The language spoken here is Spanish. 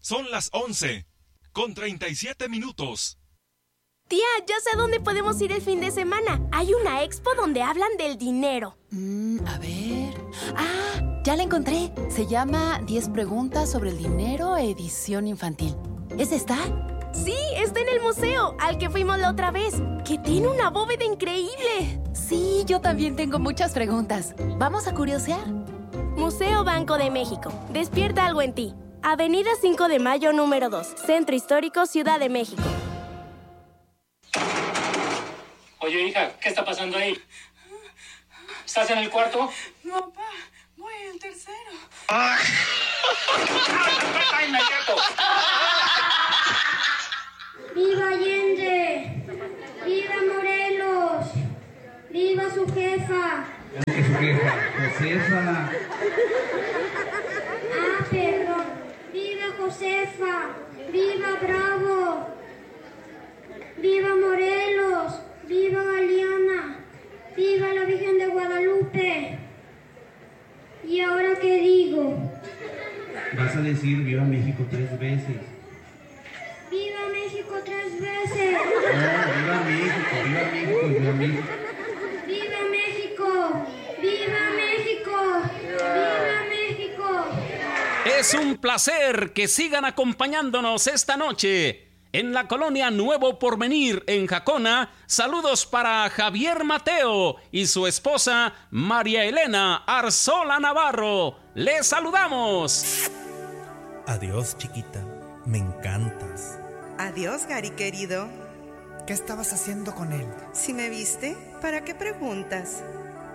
Son las 11:37. Tía, ya sé a dónde podemos ir el fin de semana. Hay una expo donde hablan del dinero. A ver... ya la encontré. Se llama 10 preguntas sobre el dinero, edición infantil. ¿Esa está? Sí, está en el museo, al que fuimos la otra vez, que tiene una bóveda increíble. Sí, yo también tengo muchas preguntas. ¿Vamos a curiosear? Museo Banco de México. Despierta algo en ti. Avenida 5 de Mayo, número 2. Centro Histórico, Ciudad de México. Oye, hija, ¿qué está pasando ahí? ¿Estás en el cuarto? No, papá, voy en el tercero. ¡Está inmediato! ¡Viva Allende! ¡Viva Morelos! ¡Viva su jefa! ¿Qué su jefa? Josefa. Perdón. ¡Viva Josefa! ¡Viva Bravo! ¡Viva Morelos! ¡Viva Galeana! ¡Viva la Virgen de Guadalupe! ¿Y ahora qué digo? Vas a decir viva México 3 veces. ¡Viva México 3 veces! No, viva México, viva México, viva México. ¡Viva México! ¡Viva México! ¡Viva México! Es un placer que sigan acompañándonos esta noche. En la colonia Nuevo Porvenir, en Jacona, saludos para Javier Mateo y su esposa María Elena Arzola Navarro. ¡Les saludamos! Adiós, chiquita. Me encantas. Adiós, Gary, querido. ¿Qué estabas haciendo con él? Si me viste, ¿para qué preguntas?